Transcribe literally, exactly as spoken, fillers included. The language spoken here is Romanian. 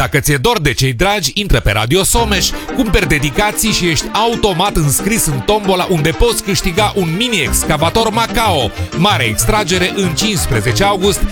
Dacă ți-e dor de cei dragi, intră pe Radio Someș, cumperi dedicații și ești automat înscris în tombola unde poți câștiga un mini-excavator Macao. Mare extragere în cincisprezece august